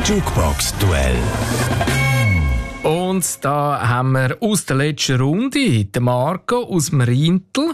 Jukebox-Duell. Und da haben wir aus der letzten Runde den Marco aus dem Rientel.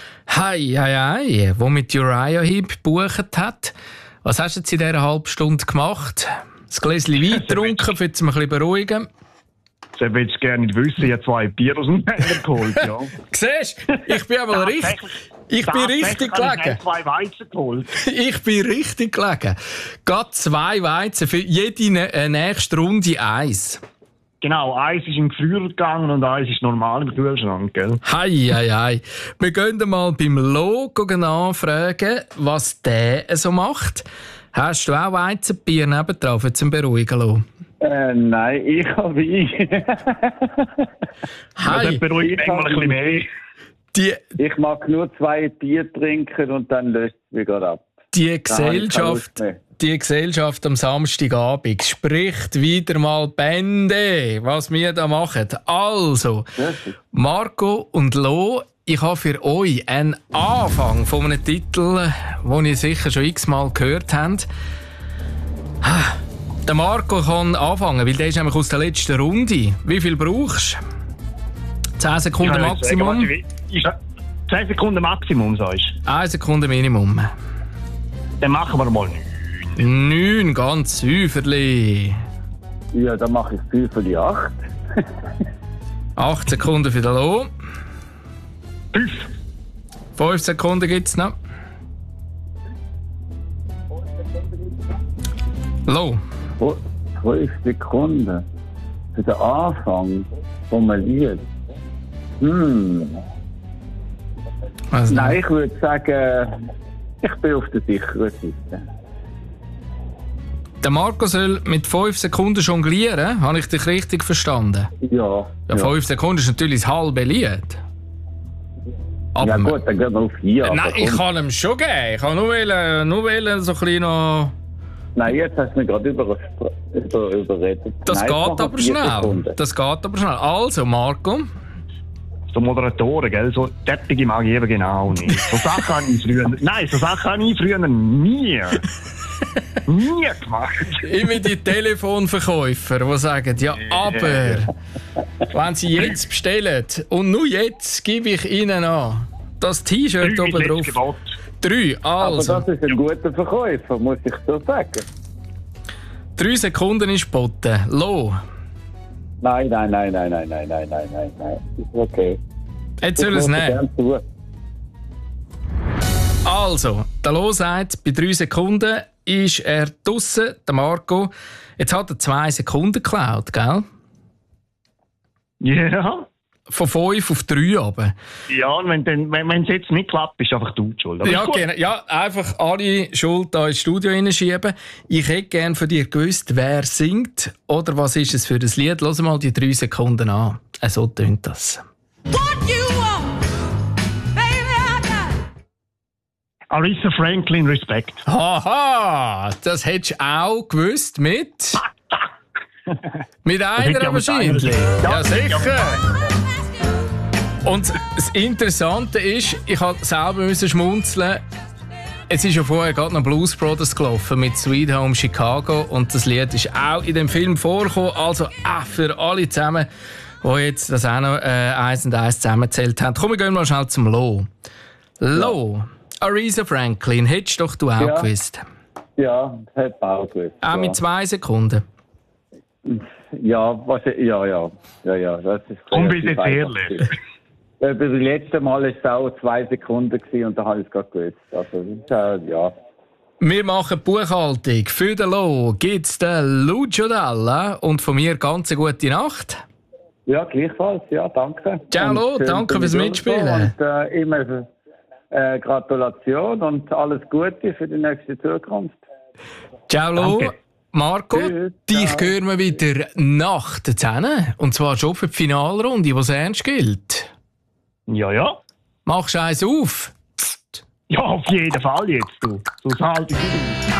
Der mit Uriah Heep gebucht hat. Was hast du jetzt in dieser halben Stunde gemacht? Ein Gläschen Wein getrunken, für mich ein bisschen beruhigen. Das willst du gerne nicht wissen. Ich habe 2 Bier aus dem Keller geholt. Ja. Siehst du, ich bin aber richtig. Ich bin richtig gelegen. Ich habe 2 Weizen geholt. Ich bin richtig gelegen. Gerade 2 Weizen, für jede nächste Runde 1. Genau, 1 ist im Gefrier gegangen und 1 ist normal im Kühlschrank, gell? Hei. Wir gehen mal beim Logo nachfragen, was der so macht. Hast du auch Weizenbier nebendran für zum Beruhigen lassen? Nein, ich habe Wein. Hi. Das beruhigt mich mal ein bisschen mehr. Ich mag nur 2 Bier trinken und dann löst es mich gerade ab. Die Gesellschaft am Samstagabend spricht wieder mal Bände, was wir da machen. Also, Marco und Lo, ich habe für euch einen Anfang von einem Titel, den ihr sicher schon x-mal gehört habt. Der Marco kann anfangen, weil der ist nämlich aus der letzten Runde. Wie viel brauchst du? 10 Sekunden Maximum? 10 Sekunden Maximum, sagst du? 1 Sekunde Minimum. Dann machen wir mal 9, ganz Säuferli. Ja, dann mache ich 5 für die 8. 8 Sekunden für den Lo. 5. 5 Sekunden gibt es noch. Lo. 5 Sekunden für den Anfang vom Lied. Also, Nein, ich würde sagen, ich bin auf der sicheren Seite. der Marco soll mit 5 Sekunden jonglieren. Habe ich dich richtig verstanden? Ja. 5 Sekunden ist natürlich das halbe Lied. Aber Ja gut, dann gehen wir auf 4. nein, ich kann ihm schon geben. Ich kann nur wählen, so ein bisschen noch... Nein, jetzt hast du mich gerade überredet. Das geht aber schnell. Das geht aber schnell. Also, Marco. So Moderatoren, gell? So Tätige mag ich eben genau nicht. So Sachen habe ich früher... Nein, so Sachen habe ich früher nie gemacht. Immer die Telefonverkäufer, die sagen, ja, aber wenn sie jetzt bestellen und nur jetzt gebe ich ihnen an, das T-Shirt oben drauf. 3, also. Aber das ist ein guter Verkäufer, muss ich so sagen. 3 Sekunden ist geboten. Lo. Nein. Ist okay. Jetzt soll es nehmen. Also, der Lo sagt, bei 3 Sekunden ist er draussen, der Marco. Jetzt hat er 2 Sekunden geklaut, gell? Ja. Von 5 auf 3 runter. Ja, und wenn es jetzt nicht klappt, bist du einfach du die Schuld. Ja, genau. Ja, einfach alle Schuld hier ins Studio hineinschieben. Ich hätte gerne von dir gewusst, wer singt oder was ist es für ein Lied. Lass mal die 3 Sekunden an. So tönt das. Aretha Franklin, Respekt. Haha, das hättest du auch gewusst mit... mit einer wahrscheinlich. Ja, sicher. Und das Interessante ist, ich musste selber schmunzeln. Es ist ja vorher gerade noch Blues Brothers gelaufen mit Sweet Home Chicago und das Lied ist auch in dem Film vorgekommen. Also für alle zusammen, die jetzt das auch noch 1 und 1 zusammengezählt haben. Komm, wir gehen mal schnell zum Lo. Lo, Aretha Franklin, hättest doch du auch gewusst. Ja, das hätte ich auch gewusst. Auch mit 2 Sekunden. Ja, das ist... Komm, bist jetzt ehrlich. Bei dem letzten Mal war es auch 2 Sekunden und da habe ich es gerade gewusst. Also, ja. Wir machen Buchhaltung. Für den Lo gibt es den Lucio Dalla und von mir ganz eine gute Nacht. Ja, gleichfalls. Ja, danke. Ciao, Lo, danke fürs Mitspielen. Und immer Gratulation und alles Gute für die nächste Zukunft. Ciao, Lo. Danke. Marco, Tschüss, dich hören wir wieder nach der 10. Und zwar schon für die Finalrunde, was ernst gilt. Ja. Machst du eins auf? Ja, auf jeden Fall jetzt, du. Sonst halte ich